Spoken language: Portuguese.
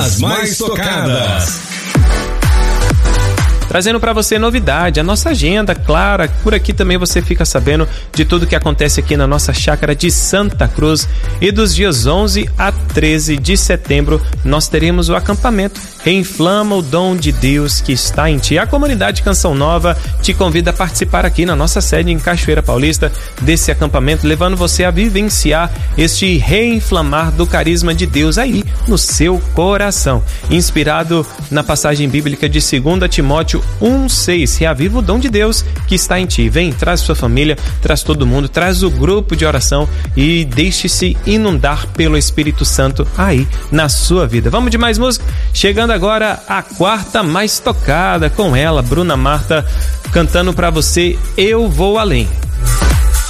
As mais tocadas. Trazendo para você novidade, a nossa agenda, claro, por aqui também você fica sabendo de tudo que acontece aqui na nossa chácara de Santa Cruz. E dos dias 11 a 13 de setembro, nós teremos o acampamento Reinflama o Dom de Deus que está em ti. A comunidade Canção Nova te convida a participar aqui na nossa sede em Cachoeira Paulista desse acampamento, levando você a vivenciar este reinflamar do carisma de Deus aí no seu coração. Inspirado na passagem bíblica de 2 Timóteo 1:6, reaviva o dom de Deus que está em ti. Vem, traz sua família, traz todo mundo, traz o grupo de oração e deixe-se inundar pelo Espírito Santo aí na sua vida. Vamos de mais música? Chegando agora a quarta mais tocada, com ela, Bruna Marta, cantando pra você Eu Vou Além.